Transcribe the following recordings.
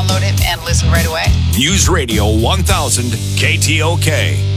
download it and listen right away. News Radio 1000 KTOK.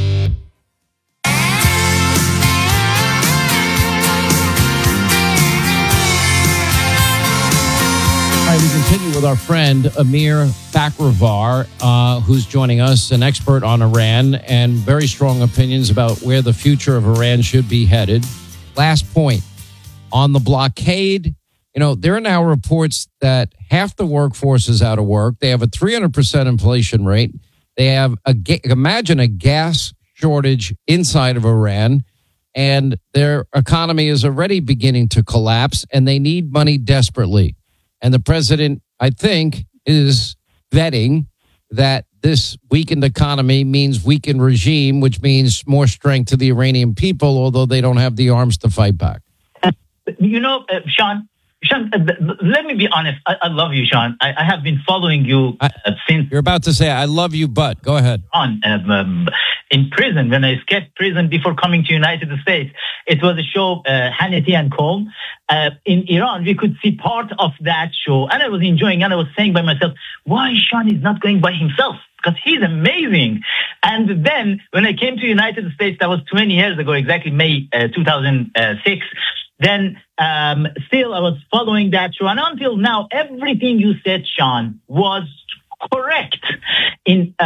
All right, we continue with our friend Amir Bakravar, who's joining us, an expert on Iran and very strong opinions about where the future of Iran should be headed. Last point on the blockade. You know, there are now reports that half the workforce is out of work. They have a 300% inflation rate. They have imagine a gas shortage inside of Iran, and their economy is already beginning to collapse, and they need money desperately. And the president, I think, is vetting that this weakened economy means weakened regime, which means more strength to the Iranian people, although they don't have the arms to fight back. You know, Sean, let me be honest. I love you, Sean. I have been following you since... You're about to say, I love you, but go ahead. In prison, when I escaped prison before coming to United States, it was a show, Hannity and Cole. In Iran, we could see part of that show, and I was enjoying, and I was saying by myself, why Sean is not going by himself? Because he's amazing. And then when I came to United States, that was 20 years ago, exactly May 2006, then still I was following that show. And until now, everything you said, Sean, was correct. In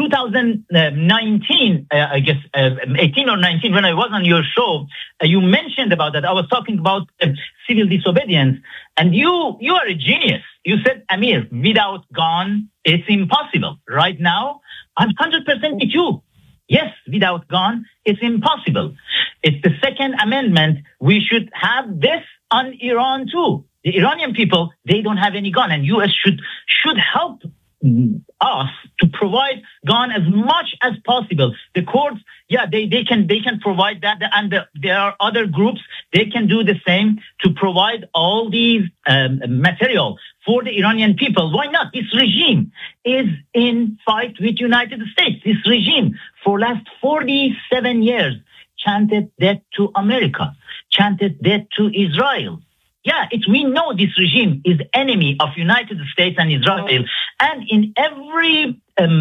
2019, I guess 18 or 19, when I was on your show, you mentioned about that. I was talking about civil disobedience, and you are a genius. You said, Amir, without gun, it's impossible. Right now, I'm 100% with you. Yes, without gun, it's impossible. It's the Second Amendment. We should have this on Iran too. The Iranian people, they don't have any gun, and U.S. should help us to provide gun as much as possible. The courts, yeah, they can provide that, and there are other groups, they can do the same to provide all these material for the Iranian people. Why not? This regime is in fight with United States. This regime for last 47 years chanted death to America, chanted death to Israel. Yeah, we know this regime is enemy of United States and Israel. And in every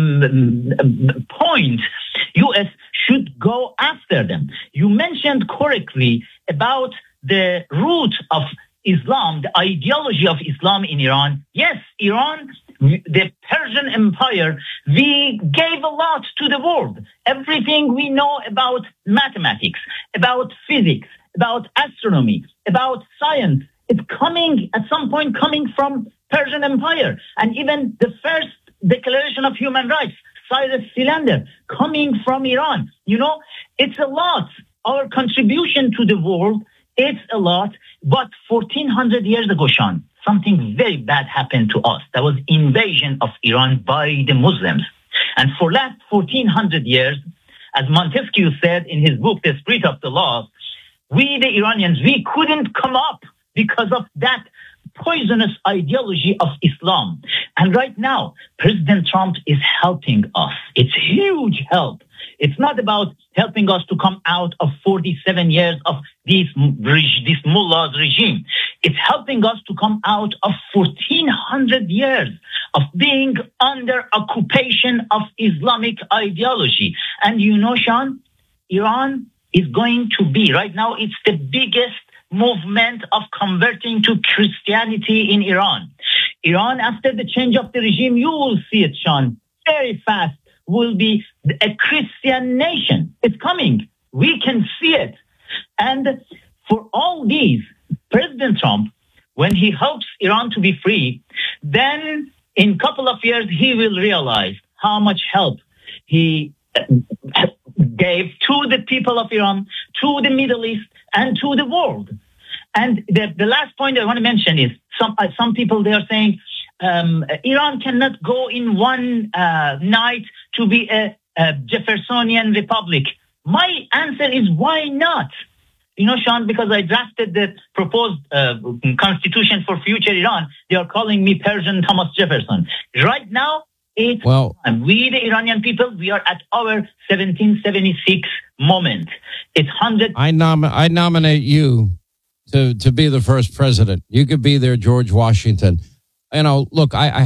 point, U.S. should go after them. You mentioned correctly about the root of Islam, the ideology of Islam in Iran. Yes, Iran, the Persian Empire, we gave a lot to the world. Everything we know about mathematics, about physics, about astronomy, about science, it's coming at some point coming from Persian Empire. And even the first Declaration of Human Rights, Cyrus Cylinder, coming from Iran. You know, it's a lot. Our contribution to the world, it's a lot. But 1400 years ago, Sean, something very bad happened to us. That was invasion of Iran by the Muslims. And for last 1400 years, as Montesquieu said in his book, The Spirit of the Law, we, the Iranians, we couldn't come up because of that poisonous ideology of Islam. And right now, President Trump is helping us. It's huge help. It's not about helping us to come out of 47 years of this mullah's regime. It's helping us to come out of 1400 years of being under occupation of Islamic ideology. And you know, Sean, Iran is going to be, right now, it's the biggest movement of converting to Christianity in Iran. Iran, after the change of the regime, you will see it, Sean, very fast, will be a Christian nation. It's coming. We can see it. And for all these, President Trump, when he hopes Iran to be free, then in a couple of years, he will realize how much help he gave to the people of Iran, to the Middle East, and to the world. And the last point I want to mention is some people, they are saying Iran cannot go in one night to be a Jeffersonian republic. My answer is why not? You know, Sean, because I drafted the proposed constitution for future Iran, they are calling me Persian Thomas Jefferson. Right now, we, the Iranian people, we are at our 1776 moment. It's 100. I nominate you to be the first president. You could be their George Washington. You know, look, I